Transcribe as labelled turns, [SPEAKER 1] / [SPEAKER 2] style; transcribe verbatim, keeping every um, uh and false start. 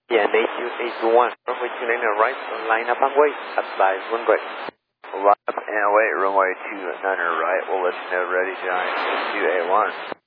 [SPEAKER 1] Yeah, and eight two eight two one. Runway two nine right, line up on way, advise runway.
[SPEAKER 2] Line up and wait, runway two nine right, we'll let you know ready, Giant two eight one.